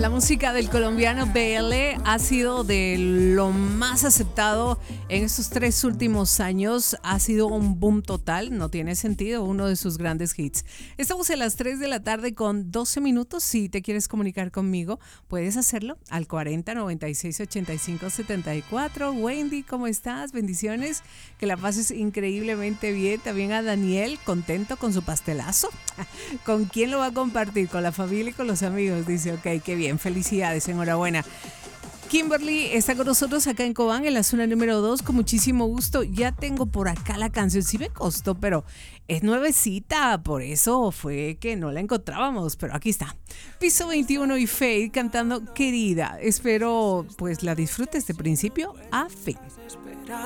La música del colombiano BL ha sido de lo más aceptado en estos 3 últimos años. Ha sido un boom total, no tiene sentido, uno de sus grandes hits. Estamos en las 3 de la tarde con 12 minutos. Si te quieres comunicar conmigo, puedes hacerlo al 40 96 85 74. Wendy, ¿cómo estás? Bendiciones, que la pases increíblemente bien. También a Daniel, contento con su pastelazo. ¿Con quién lo va a compartir? Con la familia y con los amigos. Dice, ok, qué bien, felicidades, enhorabuena. Kimberly está con nosotros acá en Cobán, en la zona número 2, con muchísimo gusto. Ya tengo por acá la canción, sí me costó, pero es nuevecita, por eso fue que no la encontrábamos, pero aquí está. Piso 21 y Fade cantando Querida. Espero pues la disfrutes de principio a fin.